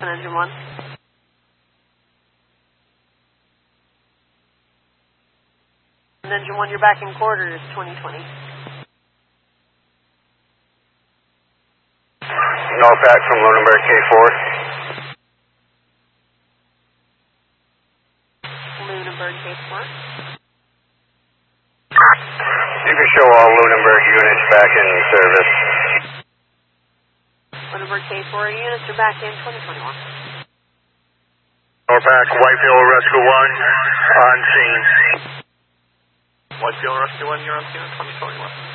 Engine 1. And Engine 1, you're back in quarters 2020. Norpac from Lunenburg K4. Lunenburg K4. You can show all Lunenburg units back in service. Lunenburg K4 units are back in 2021. Norpac, Whitefield Rescue 1, on scene. Whitefield Rescue 1, you're on scene in 2021.